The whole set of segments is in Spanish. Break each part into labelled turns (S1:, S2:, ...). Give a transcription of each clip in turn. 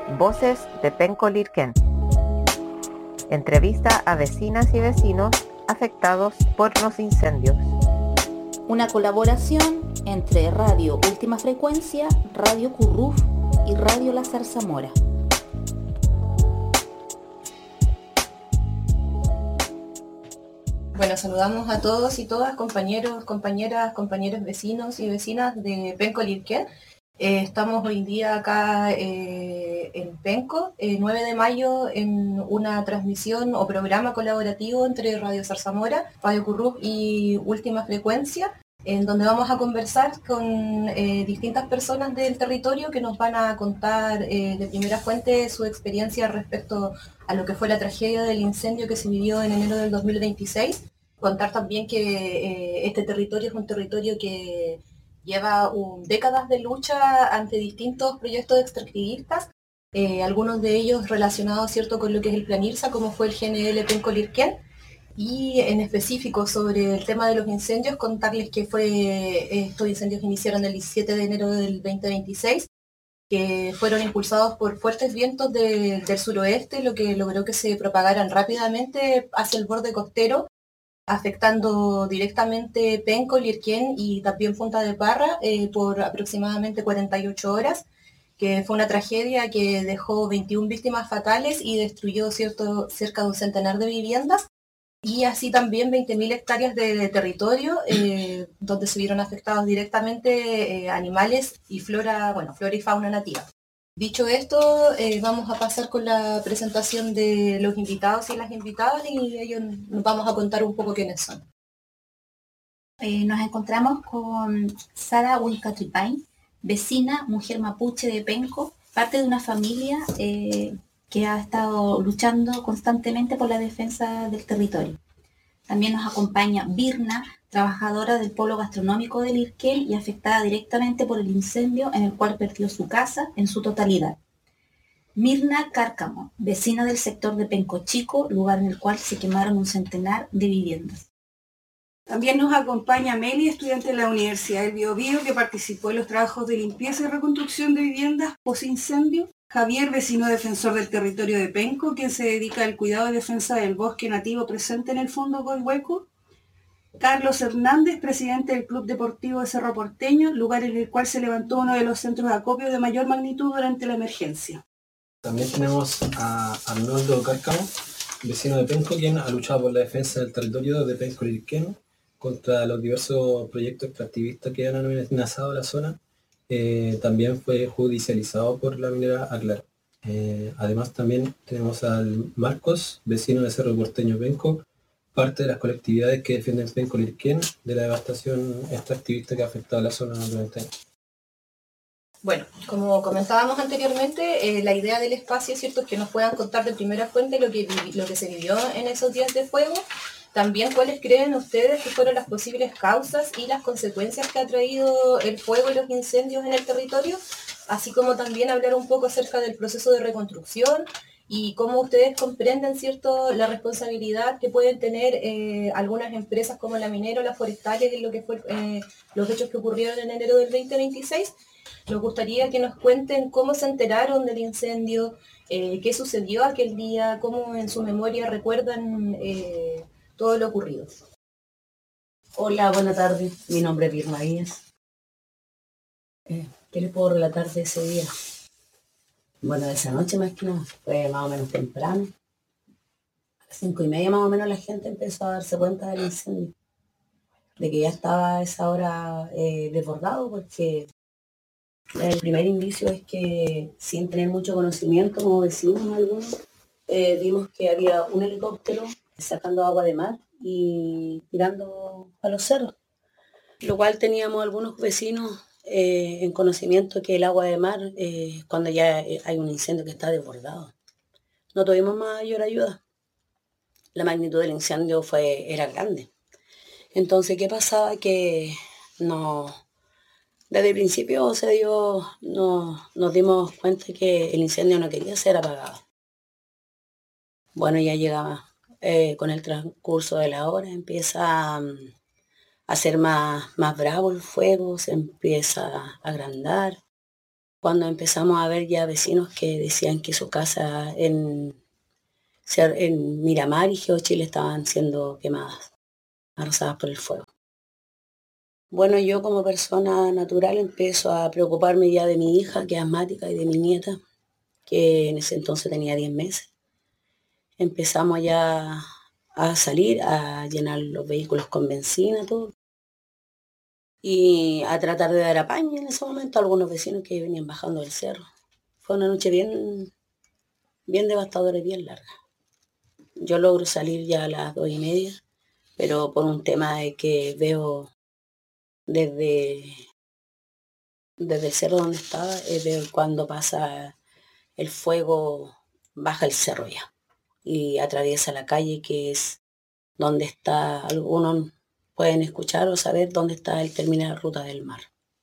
S1: Voces de Penco Lirquén. Entrevista a vecinas y vecinos afectados por los incendios.
S2: Una colaboración entre Radio Última Frecuencia, Radio Curruf y Radio La Zarzamora.
S3: Bueno, saludamos a todos y todas, compañeros, compañeras, compañeros vecinos y vecinas de Penco Lirquén. Estamos hoy día acá en Penco, 9 de mayo, en una transmisión o programa colaborativo entre Radio Zarzamora, Radio Curruf y Última Frecuencia, en donde vamos a conversar con distintas personas del territorio que nos van a contar de primera fuente su experiencia respecto a lo que fue la tragedia del incendio que se vivió en enero del 2026. Contar también que este territorio es un territorio que lleva décadas de lucha ante distintos proyectos extractivistas, algunos de ellos relacionados, ¿cierto?, con lo que es el Plan IRSA, como fue el GNL Penco Lirquén, y en específico sobre el tema de los incendios, contarles que estos incendios iniciaron el 17 de enero del 2026, que fueron impulsados por fuertes vientos del suroeste, lo que logró que se propagaran rápidamente hacia el borde costero, afectando directamente Penco, Lirquén y también Punta de Parra por aproximadamente 48 horas, que fue una tragedia que dejó 21 víctimas fatales y destruyó cerca de un centenar de viviendas, y así también 20.000 hectáreas de territorio, donde se vieron afectados directamente animales y flora y fauna nativa. Dicho esto, vamos a pasar con la presentación de los invitados y las invitadas, y ellos nos vamos a contar un poco quiénes son.
S2: Nos encontramos con Sara Huilcatripay, vecina, mujer mapuche de Penco, parte de una familia que ha estado luchando constantemente por la defensa del territorio. También nos acompaña Birna, trabajadora del polo gastronómico de Lirquén y afectada directamente por el incendio en el cual perdió su casa en su totalidad. Mirna Cárcamo, vecina del sector de Penco Chico, lugar en el cual se quemaron un centenar de viviendas.
S4: También nos acompaña Meli, estudiante de la Universidad del Biobío, que participó en los trabajos de limpieza y reconstrucción de viviendas post-incendio. Javier, vecino defensor del territorio de Penco, quien se dedica al cuidado y defensa del bosque nativo presente en el fondo Coihueco. Carlos Hernández, presidente del Club Deportivo de Cerro Porteño, lugar en el cual se levantó uno de los centros de acopio de mayor magnitud durante la emergencia.
S5: También tenemos a Arnoldo Cárcamo, vecino de Penco, quien ha luchado por la defensa del territorio de Penco Lirquén contra los diversos proyectos extractivistas que han amenazado la zona. También fue judicializado por la minera Aclar. Además también tenemos al Marcos, vecino de Cerro Porteño Penco, parte de las colectividades que defienden Penco Lirquén de la devastación extractivista que ha afectado a la zona durante años.
S3: Bueno, como comentábamos anteriormente, la idea del espacio, ¿cierto?, es que nos puedan contar de primera fuente lo que se vivió en esos días de fuego. También, ¿cuáles creen ustedes que fueron las posibles causas y las consecuencias que ha traído el fuego y los incendios en el territorio? Así como también hablar un poco acerca del proceso de reconstrucción y cómo ustedes comprenden, ¿cierto?, la responsabilidad que pueden tener algunas empresas como la minera o las forestales en lo que fue los hechos que ocurrieron en enero del 2026. Nos gustaría que nos cuenten cómo se enteraron del incendio, qué sucedió aquel día, cómo en su memoria recuerdan todo lo ocurrido.
S6: Hola, buenas tardes. Mi nombre es Birna Díaz. ¿Qué les puedo relatar de ese día? Bueno, de esa noche más que nada, fue más o menos temprano. A las 5:30 más o menos la gente empezó a darse cuenta del incendio, de que ya estaba a esa hora desbordado, porque el primer indicio es que, sin tener mucho conocimiento, como vecinos algunos, vimos que había un helicóptero sacando agua de mar y tirando a los cerros, lo cual teníamos algunos vecinos en conocimiento que el agua de mar, cuando ya hay un incendio que está desbordado. No tuvimos mayor ayuda. La magnitud del incendio era grande. Entonces, ¿qué pasaba? Que desde el principio nos dimos cuenta que el incendio no quería ser apagado. Bueno, ya llegaba, con el transcurso de la hora, empieza a ser más bravo el fuego, se empieza a agrandar. cuando empezamos a ver ya vecinos que decían que su casa en Miramar y Geochile estaban siendo quemadas, arrasadas por el fuego. Bueno, yo como persona natural empiezo a preocuparme ya de mi hija, que es asmática, y de mi nieta, que en ese entonces tenía 10 meses. Empezamos ya a salir, a llenar los vehículos con benzina, todo. Y a tratar de dar apaño en ese momento a algunos vecinos que venían bajando del cerro. Fue una noche bien devastadora y bien larga. Yo logro salir ya a las 2:30, pero por un tema de que veo desde el cerro donde estaba, veo cuando pasa el fuego, baja el cerro ya y atraviesa la calle, que es donde está, algunos pueden escuchar o saber dónde está el terminal Ruta del Mar.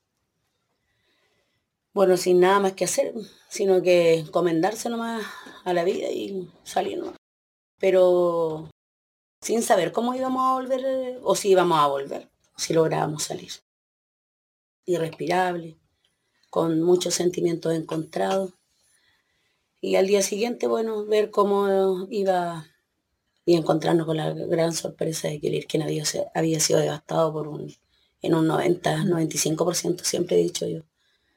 S6: Bueno, sin nada más que hacer, sino que encomendarse nomás a la vida y salir nomás. Pero sin saber cómo íbamos a volver, o si íbamos a volver, si lográbamos salir. Irrespirable, con muchos sentimientos encontrados. Y al día siguiente, bueno, ver cómo iba y encontrarnos con la gran sorpresa de que el Irquén había sido devastado en un 90-95%, siempre he dicho yo.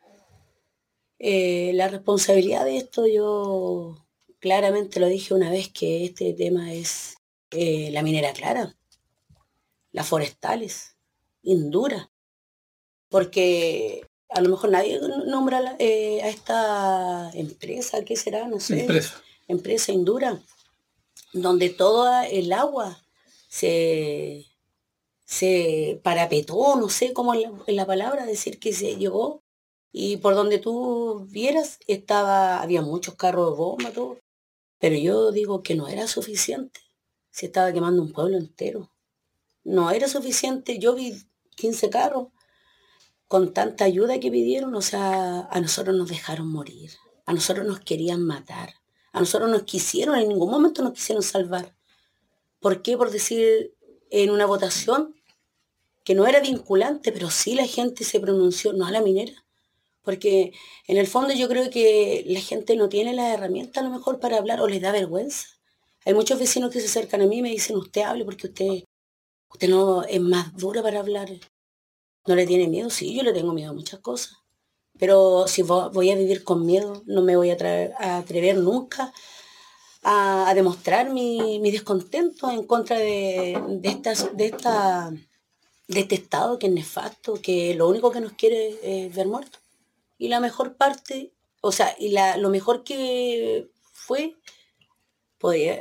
S6: La responsabilidad de esto, yo claramente lo dije una vez, que este tema es la minera clara, las forestales, Indura, porque a lo mejor nadie nombra a esta empresa, ¿qué será? No sé. Empresa Indura, donde toda el agua se parapetó, no sé cómo es la palabra, decir que se llevó, y por donde tú vieras había muchos carros de bomba, todo, pero yo digo que no era suficiente, se estaba quemando un pueblo entero, no era suficiente. Yo vi 15 carros con tanta ayuda que pidieron, o sea, a nosotros nos dejaron morir, a nosotros nos querían matar, a nosotros nos quisieron, en ningún momento nos quisieron salvar. ¿Por qué? Por decir en una votación que no era vinculante, pero sí la gente se pronunció, no a la minera. Porque en el fondo yo creo que la gente no tiene las herramientas a lo mejor para hablar, o les da vergüenza. Hay muchos vecinos que se acercan a mí y me dicen, usted hable porque usted no es más dura para hablar. ¿No le tiene miedo? Sí, yo le tengo miedo a muchas cosas. Pero si voy a vivir con miedo, no me voy a atrever nunca a demostrar mi descontento en contra de este estado que es nefasto, que lo único que nos quiere es ver muertos. Y la mejor parte, o sea, lo mejor que fue, podría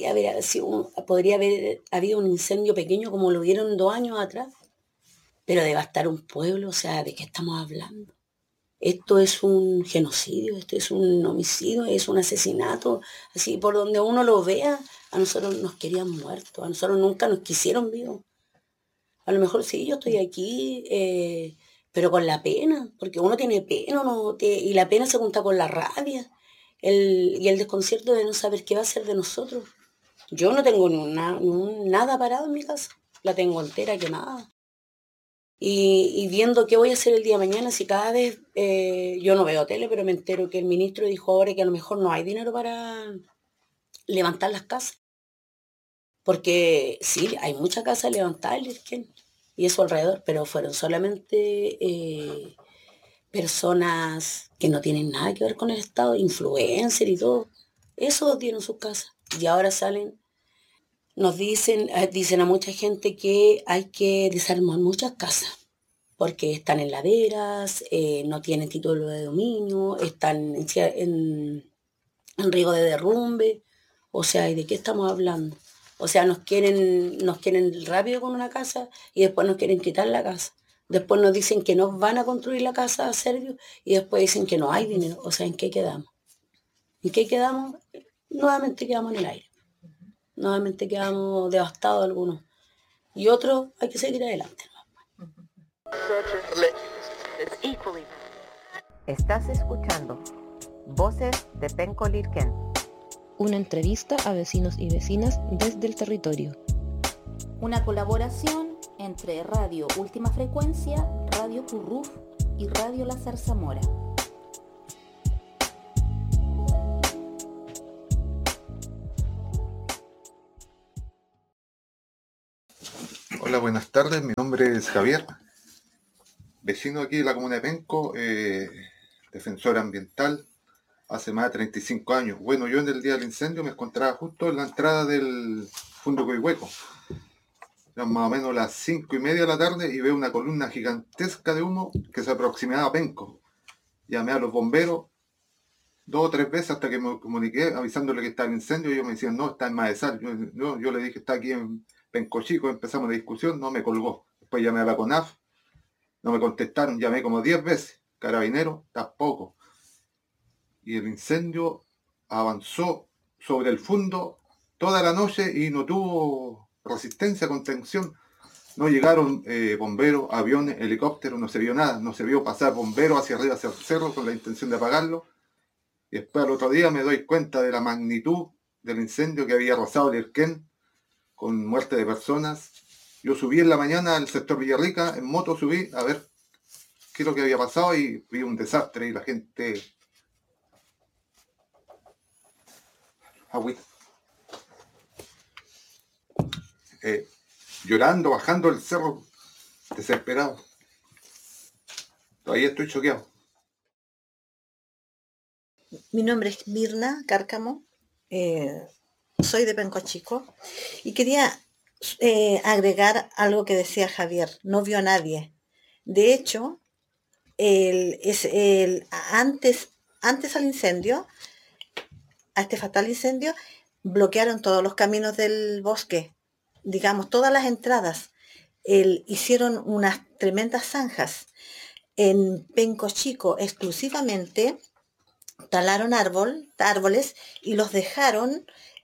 S6: haber habido un incendio pequeño como lo hubieron 2 años atrás, pero devastar un pueblo, o sea, ¿de qué estamos hablando? Esto es un genocidio, esto es un homicidio, es un asesinato, así por donde uno lo vea. A nosotros nos querían muertos, a nosotros nunca nos quisieron vivos. A lo mejor sí, yo estoy aquí, pero con la pena, porque uno tiene pena, y la pena se junta con la rabia y el desconcierto de no saber qué va a ser de nosotros. Yo no tengo nada parado en mi casa, la tengo entera quemada. Y viendo qué voy a hacer el día de mañana, si cada vez, yo no veo tele, pero me entero que el ministro dijo ahora que a lo mejor no hay dinero para levantar las casas. Porque sí, hay muchas casas levantadas y eso alrededor, pero fueron solamente personas que no tienen nada que ver con el Estado, influencers y todo. Eso tienen sus casas. Y ahora salen, nos dicen a mucha gente que hay que desarmar muchas casas, porque están en laderas, no tienen título de dominio, están en riesgo de derrumbe. O sea, ¿y de qué estamos hablando? O sea, nos quieren rápido con una casa y después nos quieren quitar la casa. Después nos dicen que nos van a construir la casa a Servio y después dicen que no hay dinero. O sea, ¿en qué quedamos? ¿En qué quedamos? Nuevamente quedamos en el aire. Nuevamente quedamos devastados algunos. Y otros hay que seguir adelante.
S1: Estás escuchando Voces de Penco Lirquén.
S7: Una entrevista a vecinos y vecinas desde el territorio.
S2: Una colaboración entre Radio Última Frecuencia, Radio Curruf y Radio La Zarzamora.
S8: Hola, buenas tardes. Mi nombre es Javier, vecino aquí de la comuna de Penco, defensor ambiental, hace más de 35 años. Bueno, yo en el día del incendio me encontraba justo en la entrada del Fundo Coihueco. Eran más o menos las 5:30 de la tarde y veo una columna gigantesca de humo que se aproximaba a Penco. Llamé a los bomberos 2 o 3 veces hasta que me comuniqué avisándole que estaba el incendio y ellos me decían, no, está en Maesal. Yo le dije, está aquí en Penco Chico, empezamos la discusión, no me colgó. Después llamé a la CONAF, no me contestaron, llamé como 10 veces. Carabinero, tampoco. Y el incendio avanzó sobre el fundo toda la noche y no tuvo resistencia, contención. No llegaron bomberos, aviones, helicópteros, no se vio nada. No se vio pasar bomberos hacia arriba, hacia el cerro, con la intención de apagarlo. Y después al otro día me doy cuenta de la magnitud del incendio que había arrasado Lirquén, con muerte de personas. Yo subí en la mañana al sector Villarrica, en moto subí a ver qué es lo que había pasado y vi un desastre y la gente... llorando, bajando el cerro, desesperado. Todavía estoy choqueado.
S9: Mi nombre es Mirna Cárcamo, soy de Penco Chico y quería agregar algo que decía Javier, no vio a nadie. De hecho, antes al incendio, a este fatal incendio, bloquearon todos los caminos del bosque, digamos, todas las entradas. Hicieron unas tremendas zanjas. En Penco Chico exclusivamente talaron árboles y los dejaron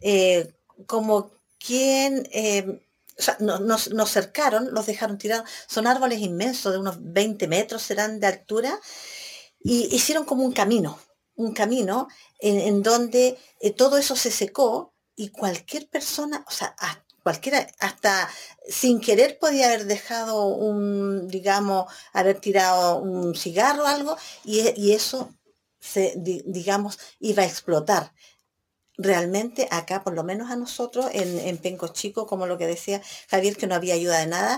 S9: como quien... o sea, nos cercaron, los dejaron tirados. Son árboles inmensos, de unos 20 metros serán de altura, y hicieron como un camino en donde todo eso se secó y cualquier persona, o sea, cualquiera, hasta sin querer podía haber dejado haber tirado un cigarro o algo, y eso digamos, iba a explotar. Realmente acá, por lo menos a nosotros, en Penco Chico, como lo que decía Javier, que no había ayuda de nada,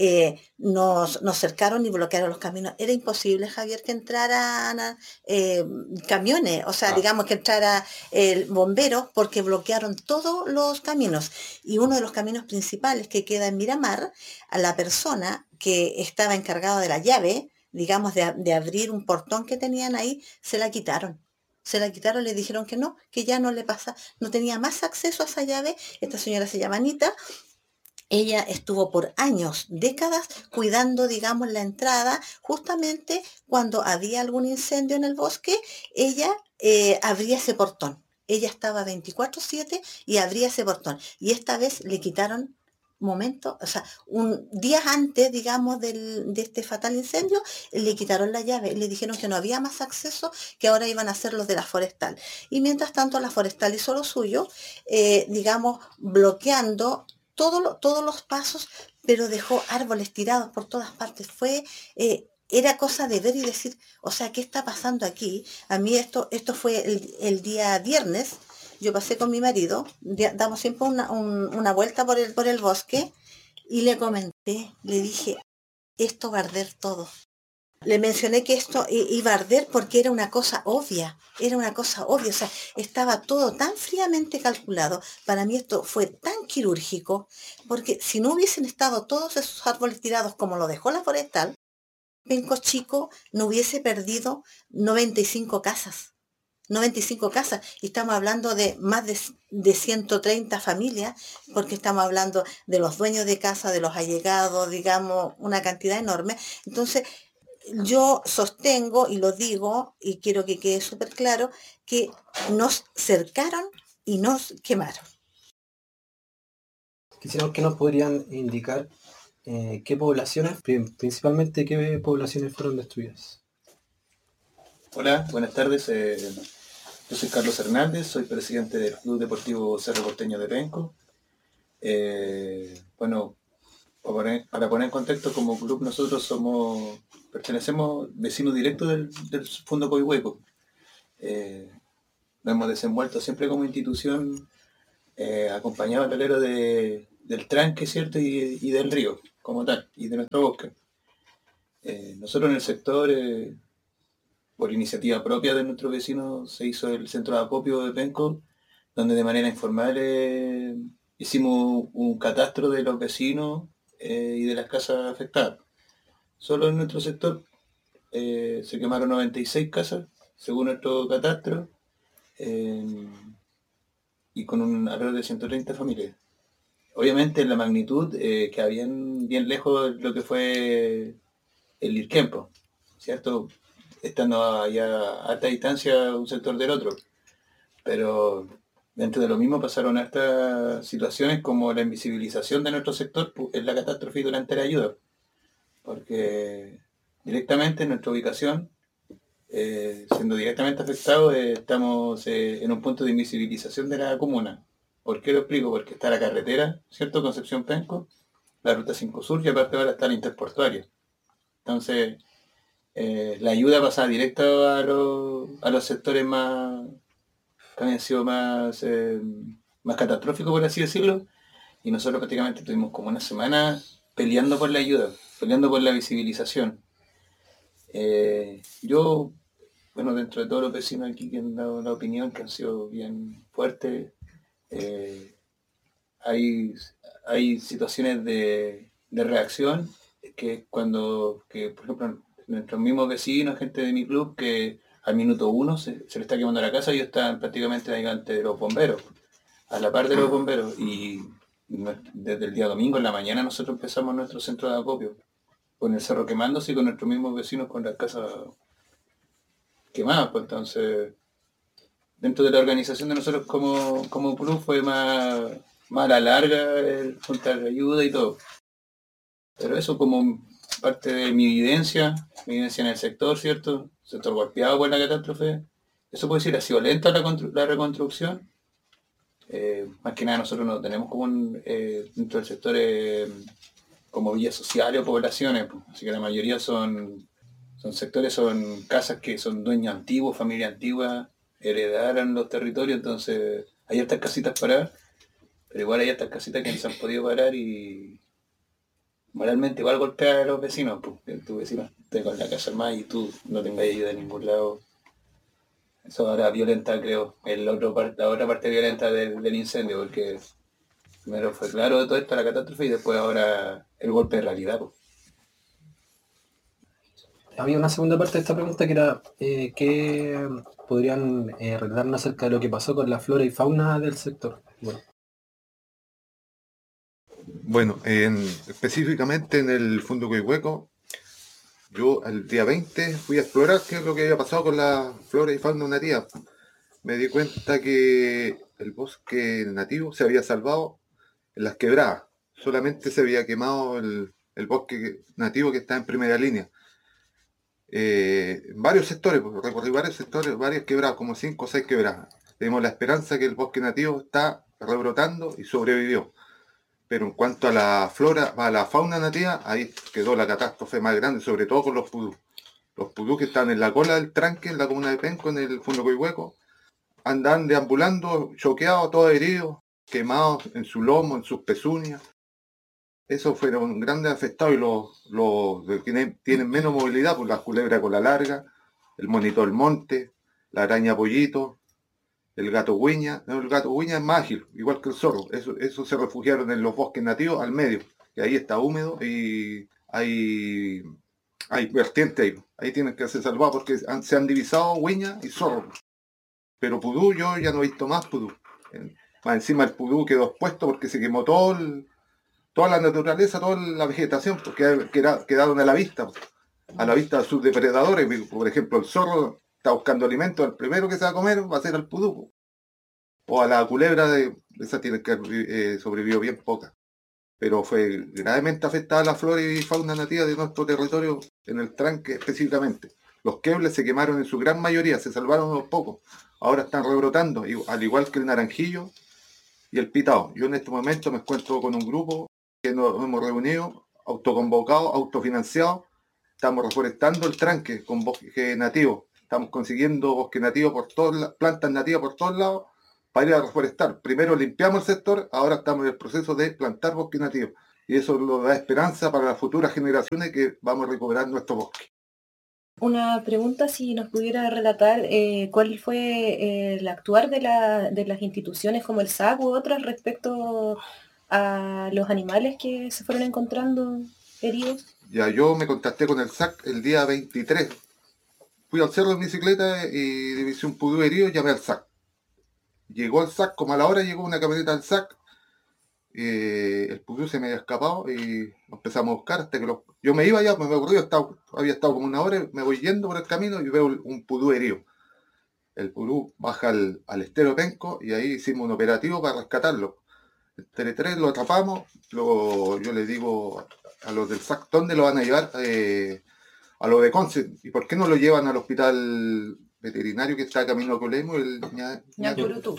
S9: nos cercaron y bloquearon los caminos. Era imposible, Javier, que entraran camiones, o sea, digamos que entrara el bombero, porque bloquearon todos los caminos. Y uno de los caminos principales que queda en Miramar, a la persona que estaba encargada de la llave, digamos, de abrir un portón que tenían ahí, se la quitaron, le dijeron que no, que ya no le pasa, no tenía más acceso a esa llave. Esta señora se llama Anita. Ella estuvo por años, décadas, cuidando, digamos, la entrada. Justamente cuando había algún incendio en el bosque, ella abría ese portón. Ella estaba 24/7 y abría ese portón. Y esta vez le quitaron o sea, días antes, digamos, de este fatal incendio, le quitaron la llave, le dijeron que no había más acceso, que ahora iban a hacer los de la forestal. Y mientras tanto la forestal hizo lo suyo, digamos, bloqueando todos los pasos, pero dejó árboles tirados por todas partes. Era cosa de ver y decir, o sea, ¿qué está pasando aquí? A mí esto fue el día viernes. Yo pasé con mi marido, damos siempre una vuelta por el bosque, y le comenté, le dije, esto va a arder todo. Le mencioné que esto iba a arder porque era una cosa obvia, o sea, estaba todo tan fríamente calculado. Para mí esto fue tan quirúrgico, porque si no hubiesen estado todos esos árboles tirados como lo dejó la forestal, Penco Chico no hubiese perdido 95 casas. Y estamos hablando de más de 130 familias, porque estamos hablando de los dueños de casa, de los allegados, digamos, una cantidad enorme. Entonces, yo sostengo y lo digo, y quiero que quede súper claro, que nos cercaron y nos quemaron.
S5: Quisiera que nos podrían indicar qué poblaciones, principalmente qué poblaciones fueron destruidas.
S10: Hola, buenas tardes. Yo soy Carlos Hernández, soy presidente del Club Deportivo Cerro Porteño de Penco. Bueno, para poner en contexto, como club nosotros pertenecemos vecinos directos del Fundo Coihueco. Nos hemos desenvuelto siempre como institución, acompañado al alero del tranque, ¿cierto? Y del río. como tal y de nuestro bosque. Nosotros en el sector, por iniciativa propia de nuestros vecinos, se hizo el centro de acopio de Penco, donde de manera informal hicimos un catastro de los vecinos y de las casas afectadas. Solo en nuestro sector se quemaron 96 casas, según nuestro catastro, y con un alrededor de 130 familias. Obviamente la magnitud queda bien lejos de lo que fue el Lirquempo, ¿cierto? Estando allá a alta distancia un sector del otro. Pero dentro de lo mismo pasaron estas situaciones como la invisibilización de nuestro sector en la catástrofe y durante la ayuda. Porque directamente en nuestra ubicación, siendo directamente afectados, estamos en un punto de invisibilización de la comuna. ¿Por qué lo explico? Porque está la carretera, ¿cierto? Concepción Penco, la ruta 5 Sur y aparte ahora está la interportuaria. Entonces, la ayuda pasa directo a los sectores más que habían sido más catastróficos, por así decirlo, y nosotros prácticamente tuvimos como una semana peleando por la ayuda, peleando por la visibilización. Yo, bueno, dentro de todos los vecinos aquí que han dado la opinión, que han sido bien fuertes, hay situaciones de reacción que por ejemplo, nuestros mismos vecinos, gente de mi club, que al minuto 1 se le está quemando la casa, ellos están prácticamente ahí ante los bomberos, a la par de los bomberos, y desde el día domingo en la mañana nosotros empezamos nuestro centro de acopio, con el cerro quemándose y con nuestros mismos vecinos con las casas quemadas. Pues entonces, dentro de la organización de nosotros como club fue más a la larga el juntar ayuda y todo. Pero eso como parte de mi vivencia en el sector, ¿cierto? Sector golpeado por la catástrofe. Eso puede decir, ha sido lenta la reconstrucción. Más que nada nosotros no tenemos como dentro del sector como villas sociales o poblaciones, pues. Así que la mayoría son sectores, son casas que son dueños antiguos, familia antigua, heredaron los territorios, entonces hay estas casitas paradas, pero igual hay estas casitas que no se han podido parar y moralmente igual golpea a los vecinos, pues, que tu vecino esté con la casa armada y tú no tengas ayuda de ningún lado. Eso ahora violenta, creo, la otra parte violenta del incendio, porque primero fue claro de todo esto, la catástrofe, y después ahora el golpe de realidad, pues.
S5: Había una segunda parte de esta pregunta que era ¿qué podrían relatarnos acerca de lo que pasó con la flora y fauna del sector?
S8: Bueno, específicamente en el Fondo Coihueco, yo el día 20 fui a explorar qué es lo que había pasado con la flora y fauna nativa. Me di cuenta que el bosque nativo se había salvado en las quebradas. Solamente se había quemado el bosque nativo que está en primera línea. En varios sectores, porque recorrí varios sectores, varias quebradas, como 5 o 6 quebradas. Tenemos la esperanza que el bosque nativo está rebrotando y sobrevivió. Pero en cuanto a la flora, a la fauna nativa, ahí quedó la catástrofe más grande, sobre todo con los pudú. Los pudú que están en la cola del tranque, en la comuna de Penco, en el Fondo Coihueco, andan deambulando, choqueados, todos heridos, quemados en su lomo, en sus pezuñas. Esos fueron grandes afectados y los que tienen menos movilidad, pues la culebra cola larga, el monito del monte, la araña pollito, el gato guiña. No, el gato guiña es más ágil, igual que el zorro. Eso se refugiaron en los bosques nativos al medio, que ahí está húmedo y hay vertiente ahí tienen que ser salvados porque se han divisado guiña y zorro. Pero pudú yo ya no he visto más pudú. Más encima el pudú quedó expuesto porque se quemó toda la naturaleza, toda la vegetación, porque quedaron a la vista de sus depredadores. Por ejemplo, el zorro está buscando alimento, el primero que se va a comer va a ser al pudú. O a la culebra, esa tiene que sobrevivió bien poca. Pero fue gravemente afectada la flora y fauna nativa de nuestro territorio, en el tranque específicamente. Los quebles se quemaron en su gran mayoría, se salvaron unos pocos. Ahora están rebrotando, al igual que el naranjillo y el pitao. Yo en este momento me encuentro con un grupo que nos hemos reunido, autoconvocados, autofinanciados. Estamos reforestando el tranque con bosque nativo. Estamos consiguiendo bosque nativo plantas nativas por todos lados para ir a reforestar. Primero limpiamos el sector, ahora estamos en el proceso de plantar bosque nativo. y eso nos da esperanza para las futuras generaciones que vamos a recuperar nuestro bosque.
S11: Una pregunta, si nos pudiera relatar cuál fue el actuar de las instituciones como el SAC u otras respecto a los animales que se fueron encontrando heridos.
S8: Ya yo me contacté con el SAC el día 23. Fui al cerro en bicicleta y divisé un pudú herido, llamé al SAC. Llegó el SAC, como a la hora llegó una camioneta del SAC. El pudú se me había escapado y lo empezamos a buscar hasta que yo me iba ya, me ocurrió, había estado como una hora, me voy yendo por el camino y veo un pudú herido. El pudú baja al estero de Penco y ahí hicimos un operativo para rescatarlo. Entre tres lo atrapamos, yo le digo a los del SAC, ¿dónde lo van a llevar? A los de Conce. ¿Y por qué no lo llevan al hospital veterinario que está a camino a Colemo, el
S11: Ñacurutú?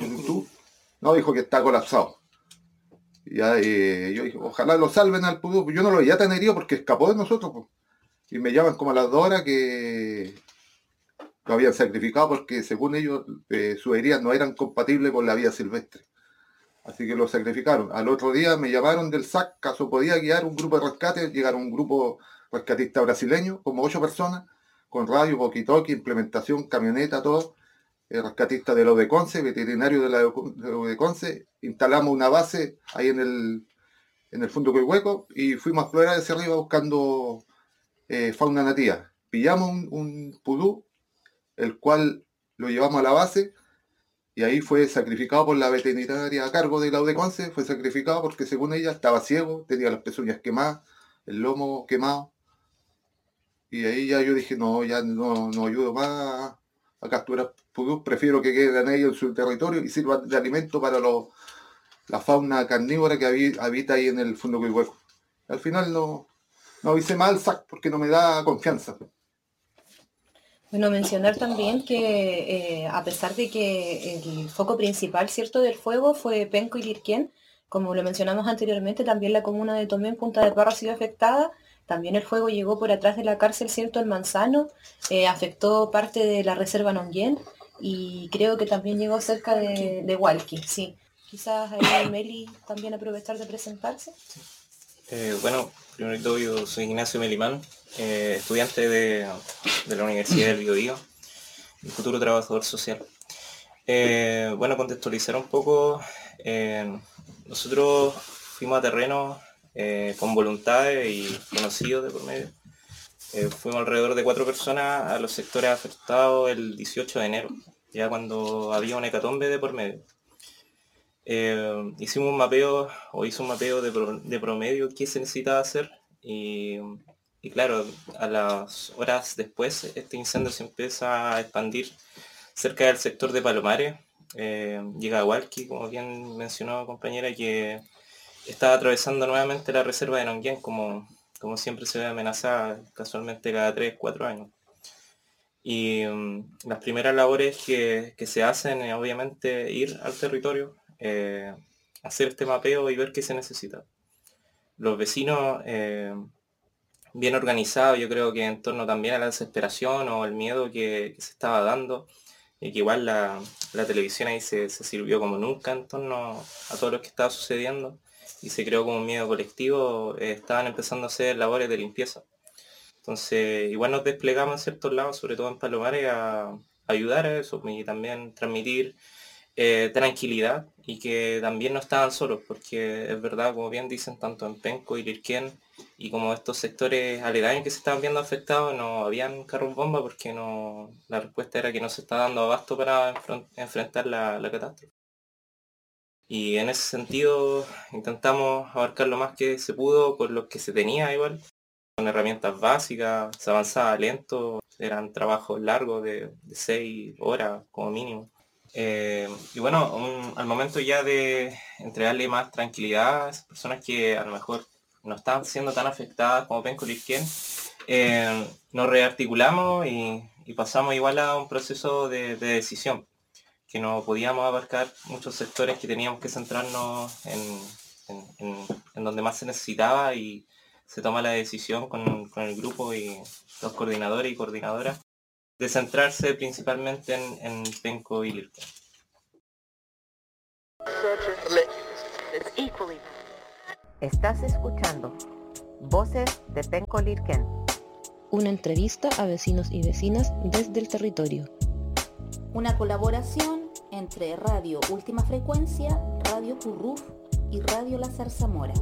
S8: No, dijo que está colapsado. Ya, yo dije, ojalá lo salven al pudú. Yo no lo veía tan herido porque escapó de nosotros. Pues. Y me llaman como a las 2 horas que lo habían sacrificado porque según ellos sus heridas no eran compatibles con la vida silvestre. Así que lo sacrificaron. Al otro día me llamaron del SAC, caso podía guiar un grupo de rescate. Llegaron un grupo rescatista brasileño, como 8 personas, con radio, walkie-talkie, implementación, camioneta, todo. Rescatista de la UDECONCE, veterinario de la UDECONCE. Instalamos una base ahí en el fondo del hueco y fuimos a explorar hacia arriba buscando fauna nativa. Pillamos un pudú, el cual lo llevamos a la base y ahí fue sacrificado por la veterinaria a cargo de la UDECONCE. Fue sacrificado porque según ella estaba ciego, tenía las pezuñas quemadas, el lomo quemado. Y ahí ya yo dije, no, ya no ayudo más a capturar pudú, prefiero que queden ellos en su territorio y sirvan de alimento para la fauna carnívora que habita ahí en el fondo del hueco. Al final no hice mal al SAC porque no me da confianza.
S11: Bueno, mencionar también que a pesar de que el foco principal, ¿cierto?, del fuego fue Penco y Lirquén, como lo mencionamos anteriormente, también la comuna de Tomé en Punta del Parro ha sido afectada. También el fuego llegó por atrás de la cárcel, ¿cierto?, el Manzano, afectó parte de la reserva Nonguén y creo que también llegó cerca de Hualqui, sí. Quizás ahí Meli también aprovechar de presentarse.
S12: Bueno, primero que todo yo soy Ignacio Melimán, estudiante de la Universidad del Biobío y futuro trabajador social. Bueno, contextualizar un poco, nosotros fuimos a terreno con voluntades y conocidos de por medio. Fuimos alrededor de 4 personas a los sectores afectados el 18 de enero, ya cuando había una hecatombe de por medio. Hicimos un mapeo, o hice un mapeo de promedio qué se necesitaba hacer y claro, a las horas después este incendio se empieza a expandir cerca del sector de Palomares, llega a Hualqui, como bien mencionó compañera, que estaba atravesando nuevamente la reserva de Nonguén, como siempre se ve amenazada casualmente cada 3-4 años. Y las primeras labores que se hacen es obviamente ir al territorio, hacer este mapeo y ver qué se necesita. Los vecinos, bien organizados, yo creo que en torno también a la desesperación o el miedo que se estaba dando, y que igual la televisión ahí se sirvió como nunca en torno a todo lo que estaba sucediendo, y se creó como un miedo colectivo, estaban empezando a hacer labores de limpieza. Entonces, igual nos desplegamos en ciertos lados, sobre todo en Palomares, a ayudar a eso y también transmitir tranquilidad y que también no estaban solos, porque es verdad, como bien dicen, tanto en Penco y Lirquén y como estos sectores aledaños que se estaban viendo afectados, no habían carros bomba porque la respuesta era que no se está dando abasto para enfrentar la catástrofe. Y en ese sentido intentamos abarcar lo más que se pudo con lo que se tenía igual, con herramientas básicas, se avanzaba lento, eran trabajos largos de 6 horas como mínimo. Y bueno, al momento ya de entregarle más tranquilidad a esas personas que a lo mejor no estaban siendo tan afectadas como Penco y Lirquén, nos rearticulamos y pasamos igual a un proceso de decisión, que no podíamos abarcar muchos sectores, que teníamos que centrarnos en donde más se necesitaba, y se toma la decisión con el grupo y los coordinadores y coordinadoras de centrarse principalmente en Penco y Lirquén.
S1: Estás escuchando Voces de Penco Lirquén.
S7: Una entrevista a vecinos y vecinas desde el territorio.
S2: Una colaboración entre Radio Última Frecuencia, Radio Curruf y Radio La Zarzamora.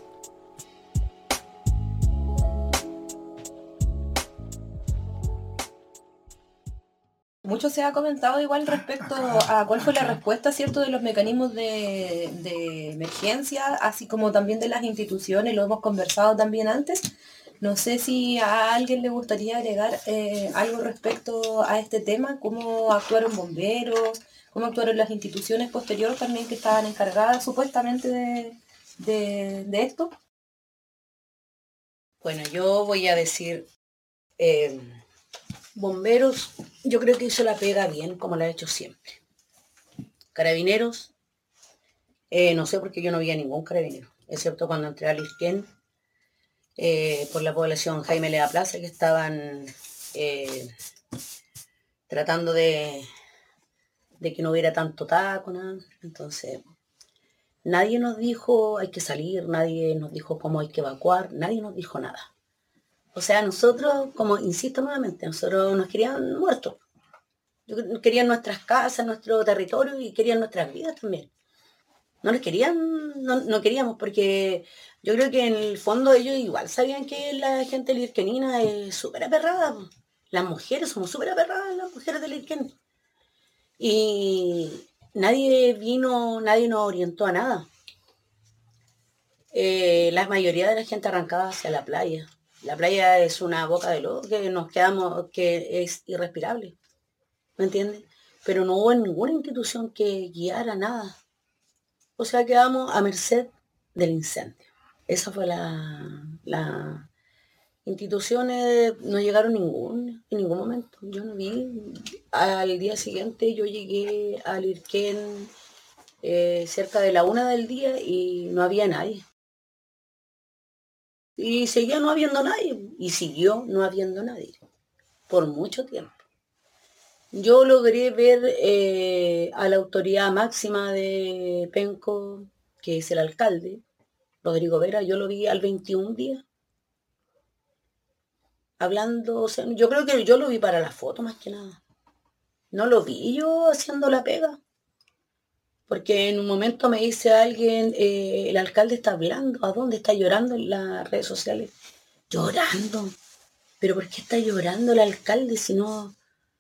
S11: Mucho se ha comentado igual respecto a cuál fue la respuesta, ¿cierto?, de los mecanismos de emergencia, así como también de las instituciones, lo hemos conversado también antes. No sé si a alguien le gustaría agregar algo respecto a este tema, cómo actuaron bomberos, cómo actuaron las instituciones posteriores también que estaban encargadas supuestamente de esto.
S6: Bueno, yo voy a decir, bomberos, yo creo que hizo la pega bien, como la ha hecho siempre. Carabineros, no sé porque yo no vi a ningún carabinero, excepto cuando entré a Lirquén, por la población Jaime Lea Plaza, que estaban tratando de que no hubiera tanto taco, nada. Entonces, nadie nos dijo hay que salir, nadie nos dijo cómo hay que evacuar, nadie nos dijo nada. O sea, nosotros, como insisto nuevamente, nosotros nos querían muertos. Querían nuestras casas, nuestro territorio y querían nuestras vidas también. No les querían, no queríamos, porque yo creo que en el fondo ellos igual sabían que la gente lirquenina es súper aperrada. Las mujeres somos súper aperradas, las mujeres de Lirquén. Y nadie nos orientó a nada. La mayoría de la gente arrancaba hacia la playa. La playa es una boca de lodo que nos quedamos, que es irrespirable, ¿me entiendes? Pero no hubo ninguna institución que guiara nada. O sea, quedamos a merced del incendio. Esa fue la instituciones, no llegaron en ningún momento. Yo no vi. Al día siguiente yo llegué a Lirquén cerca de la 1 del día y no había nadie. Y seguía no habiendo nadie, y siguió no habiendo nadie, por mucho tiempo. Yo logré ver a la autoridad máxima de Penco, que es el alcalde, Rodrigo Vera, yo lo vi al 21 días, hablando, o sea, yo creo que yo lo vi para la foto más que nada. No lo vi yo haciendo la pega. Porque en un momento me dice alguien, el alcalde está hablando, ¿a dónde está llorando en las redes sociales? Llorando. ¿Pero por qué está llorando el alcalde si no?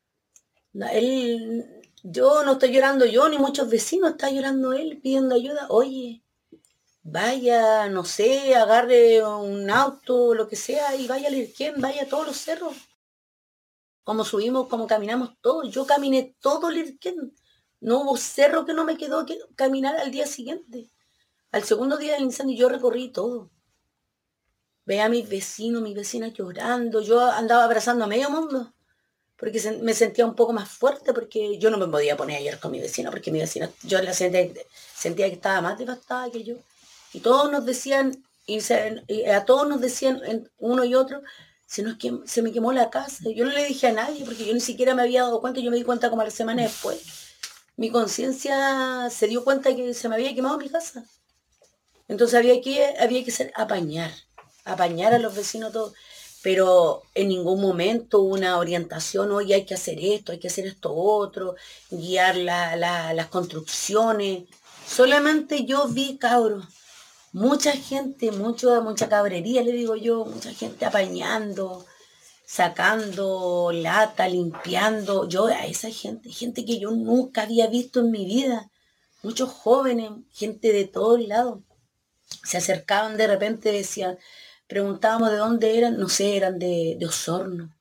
S6: Yo no estoy llorando yo, ni muchos vecinos, está llorando él pidiendo ayuda. Oye, vaya, no sé, agarre un auto, lo que sea, y vaya a Lirquén, vaya a todos los cerros. Como subimos, como caminamos todos. Yo caminé todo Lirquén. No hubo cerro que no me quedó que caminar al día siguiente. Al segundo día del incendio yo recorrí todo. Veía a mis vecinos, mis vecinas llorando. Yo andaba abrazando a medio mundo. Porque me sentía un poco más fuerte, porque yo no me podía poner ayer con mi vecina, porque mi vecina, yo la sentía que estaba más devastada que yo. Y todos nos decían, y a todos nos decían, uno y otro, si no es que se me quemó la casa. Yo no le dije a nadie, porque yo ni siquiera me había dado cuenta, yo me di cuenta como a la semana después. Mi conciencia se dio cuenta que se me había quemado mi casa. Entonces había que apañar a los vecinos todos. Pero en ningún momento hubo una orientación, oye, hay que hacer esto otro, guiar las construcciones. Solamente yo vi, cabros, mucha gente, mucha cabrería, le digo yo, mucha gente apañando, sacando lata, limpiando. Yo a esa gente que yo nunca había visto en mi vida, muchos jóvenes, gente de todos lados, se acercaban de repente, decían, preguntábamos de dónde eran, no sé, eran de Osorno,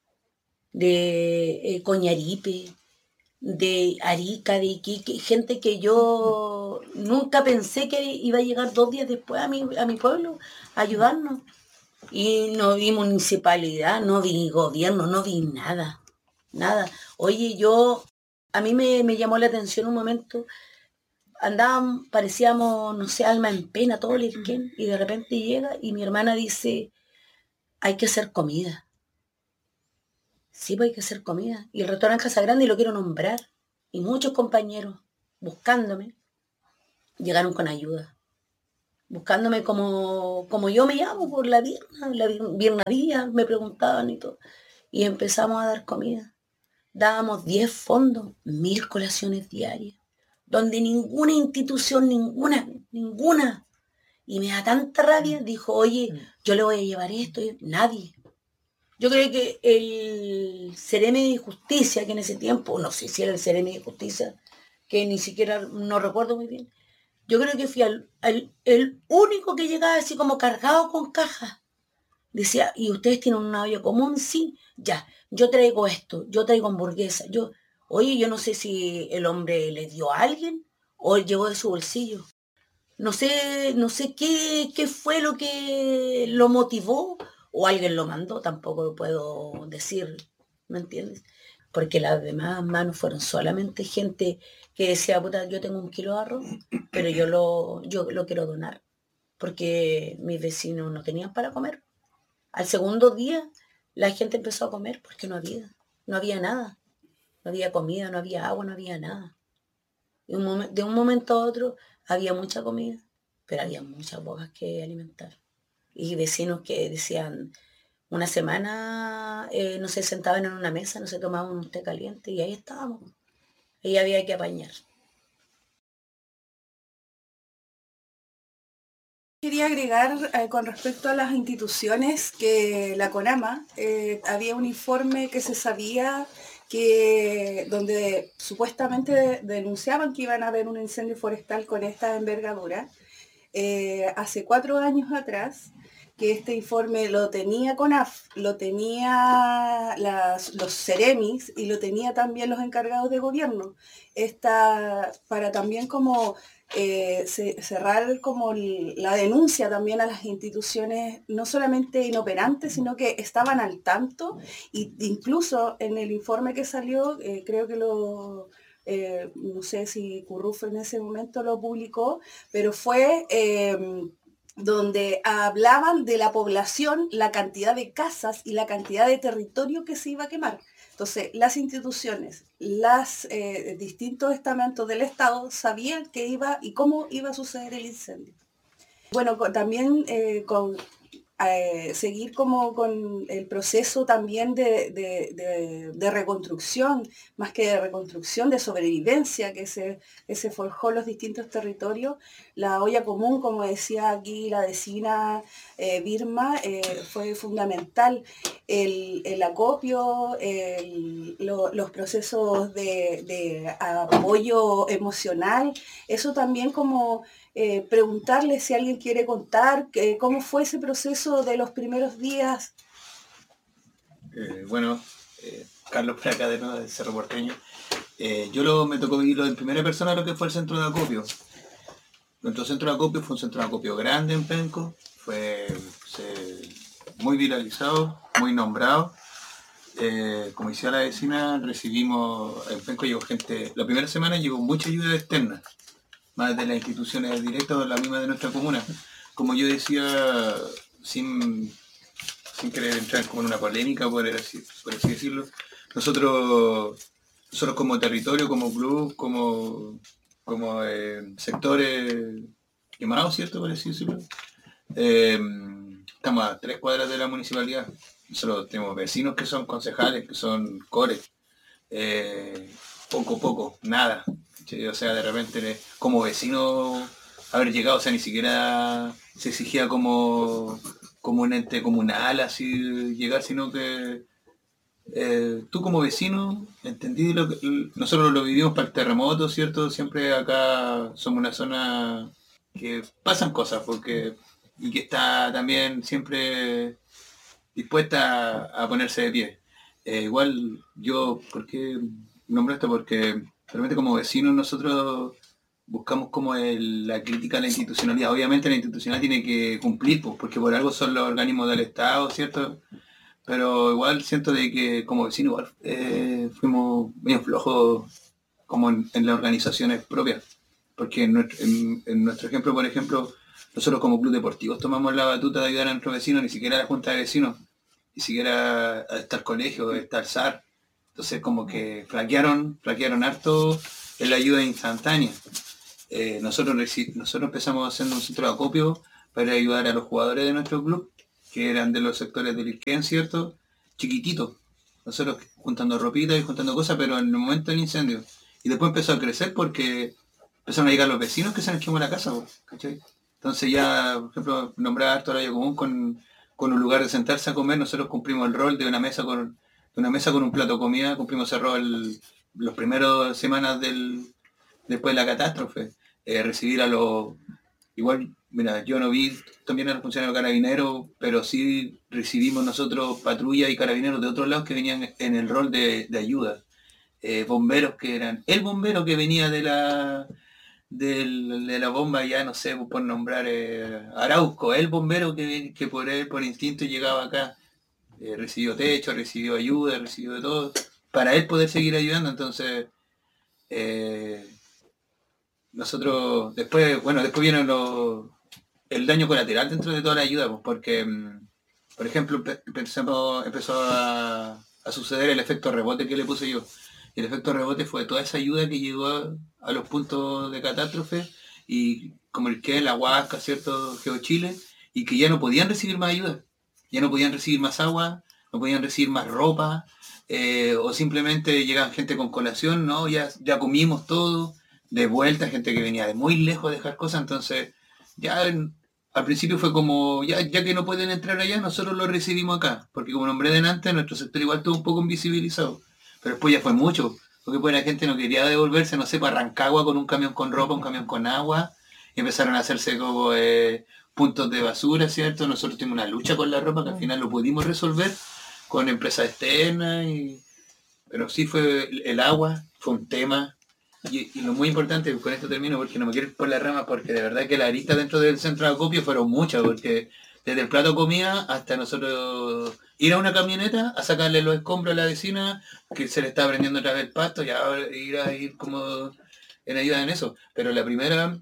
S6: de Coñaripe, de Arica, de Iquique, gente que yo nunca pensé que iba a llegar 2 días después a mi pueblo a ayudarnos. Y no vi municipalidad, no vi gobierno, no vi nada. Oye, a mí me llamó la atención un momento, parecíamos, no sé, alma en pena, todo Lirquén, y de repente llega y mi hermana dice, hay que hacer comida. Sí, pues hay que hacer comida. Y el restaurante Casa Grande, y lo quiero nombrar, y muchos compañeros buscándome, llegaron con ayuda. buscándome como yo me llamo, por la Virna Díaz, me preguntaban y todo. Y empezamos a dar comida. Dábamos 10 fondos, 1000 colaciones diarias, donde ninguna institución, ninguna, y me da tanta rabia, dijo, oye, yo le voy a llevar esto, nadie. Yo creo que el Ceremi de Justicia, que en ese tiempo, no sé si era el Ceremi de Justicia, que ni siquiera, no recuerdo muy bien, yo creo que fui el único que llegaba así como cargado con cajas. Decía, ¿y ustedes tienen una olla común? Sí, ya, yo traigo esto, yo traigo hamburguesa. Oye, yo no sé si el hombre le dio a alguien o llegó de su bolsillo. No sé qué fue lo que lo motivó o alguien lo mandó, tampoco lo puedo decir, ¿me entiendes? Porque las demás manos fueron solamente gente que decía, puta, yo tengo 1 kilo de arroz, pero yo lo quiero donar, porque mis vecinos no tenían para comer. Al segundo día la gente empezó a comer porque no había nada, no había comida, no había agua, no había nada. De un momento a otro había mucha comida, pero había muchas bocas que alimentar. Y vecinos que decían, una semana no se sentaban en una mesa, no se tomaban un té caliente y ahí estábamos. Y había que apañar.
S4: Quería agregar con respecto a las instituciones que la CONAMA había un informe que se sabía donde supuestamente denunciaban que iban a haber un incendio forestal con esta envergadura. Hace 4 años atrás, que este informe lo tenía CONAF, lo tenía los Ceremis y lo tenía también los encargados de gobierno. Para también como cerrar como la denuncia también a las instituciones, no solamente inoperantes, sino que estaban al tanto, e incluso en el informe que salió, creo que no sé si Currufo en ese momento lo publicó, pero fue donde hablaban de la población, la cantidad de casas y la cantidad de territorio que se iba a quemar. Entonces, las instituciones, los distintos estamentos del Estado sabían qué iba y cómo iba a suceder el incendio. Bueno, también seguir como con el proceso también de reconstrucción, más que de reconstrucción, de sobrevivencia que se forjó en los distintos territorios. La olla común, como decía aquí la vecina Birma, fue fundamental. El acopio, los procesos de apoyo emocional, eso también como preguntarle si alguien quiere contar cómo fue ese proceso de los primeros días.
S10: Carlos por acá de Cerro Porteño. Me tocó vivirlo en primera persona lo que fue el centro de acopio. Nuestro centro de acopio fue un centro de acopio grande en Penco, fue muy viralizado, muy nombrado. Como decía la vecina, recibimos, en Penco llegó gente, la primera semana llegó mucha ayuda externa, más de las instituciones directas o la misma de nuestra comuna. Como yo decía, sin querer entrar como en una polémica, por así decirlo, nosotros como territorio, como club, como sectores quemados, ¿cierto? Por así decirlo, estamos a 3 cuadras de la municipalidad. Nosotros tenemos vecinos que son concejales, que son cores, poco, nada. O sea, de repente como vecino haber llegado, o sea, ni siquiera se exigía como un ente comunal así llegar, sino que tú como vecino entendí nosotros lo vivimos para el terremoto, ¿cierto? Siempre acá somos una zona que pasan cosas y que está también siempre dispuesta a ponerse de pie. Igual yo, ¿por qué nombro esto? Porque realmente como vecinos nosotros buscamos como la crítica a la institucionalidad. Obviamente la institucionalidad tiene que cumplir, pues, porque por algo son los organismos del Estado, ¿cierto? Pero igual siento de que como vecinos igual fuimos medio flojos como en las organizaciones propias. Porque en nuestro ejemplo, por ejemplo, nosotros como club deportivos tomamos la batuta de ayudar a nuestros vecinos, ni siquiera a la junta de vecinos, ni siquiera está el colegio, está el SAR. Entonces como que flaquearon harto en la ayuda instantánea. Nosotros empezamos haciendo un centro de acopio para ayudar a los jugadores de nuestro club, que eran de los sectores del Irquén, ¿cierto? Chiquititos. Nosotros juntando ropita y juntando cosas, pero en el momento del incendio. Y después empezó a crecer porque empezaron a llegar los vecinos que se les quemó la casa, ¿cachai? Entonces ya, por ejemplo, nombrar harto horario común con un lugar de sentarse a comer, nosotros cumplimos el rol de una mesa con un plato de comida, cumplimos ese rol los primeros semanas después de la catástrofe. Recibir a los... Igual, mira, yo no vi también a los funcionarios carabineros, pero sí recibimos nosotros patrullas y carabineros de otros lados que venían en el rol de ayuda. Bomberos que eran... El bombero que venía de la bomba, ya no sé, por nombrar Arauco, el bombero que por instinto llegaba acá, recibió techo, recibió ayuda, recibió de todo, para él poder seguir ayudando. Entonces, nosotros, después vino el daño colateral dentro de toda la ayuda, pues, porque, por ejemplo, empezó a suceder el efecto rebote que le puse yo. Y el efecto rebote fue toda esa ayuda que llegó a los puntos de catástrofe, y como el que la Huasca, ¿cierto? GeoChile, y que ya no podían recibir más ayuda, ya no podían recibir más agua, no podían recibir más ropa, o simplemente llegaban gente con colación, ¿no? Ya comimos todo, de vuelta, gente que venía de muy lejos a dejar cosas. Entonces, ya al principio fue como, ya que no pueden entrar allá, nosotros lo recibimos acá, porque como nombré delante, nuestro sector igual estuvo un poco invisibilizado. Pero después ya fue mucho, porque pues la gente no quería devolverse, no sé, para Rancagua con un camión con ropa, un camión con agua, y empezaron a hacerse como puntos de basura, ¿cierto? Nosotros tuvimos una lucha con la ropa que al final lo pudimos resolver con empresas externas, pero sí fue el agua, fue un tema, y lo muy importante, con esto termino porque no me quiero ir por las ramas, porque de verdad que las aristas dentro del centro de acopio fueron muchas, porque desde el plato de comida hasta nosotros ir a una camioneta a sacarle los escombros a la vecina que se le está prendiendo otra vez el pasto, y ahora ir como en ayuda en eso. Pero la primera